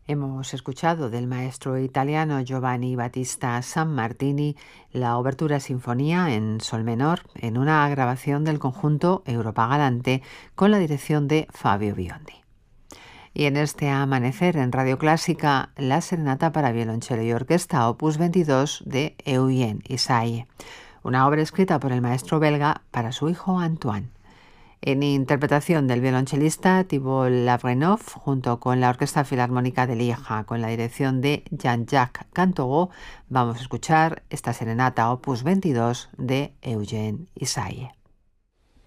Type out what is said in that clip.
Hemos escuchado del maestro italiano Giovanni Battista Sammartini la obertura sinfonía en sol menor en una grabación del conjunto Europa Galante con la dirección de Fabio Biondi. Y en este amanecer en Radio Clásica, la serenata para violonchelo y orquesta opus 22 de Eugène Ysaÿe, una obra escrita por el maestro belga para su hijo Antoine. En interpretación del violonchelista Thibault Lavrenov, junto con la Orquesta Filarmónica de Lieja, con la dirección de Jean-Jacques Cantaureau, vamos a escuchar esta serenata opus 22 de Eugène Ysaÿe.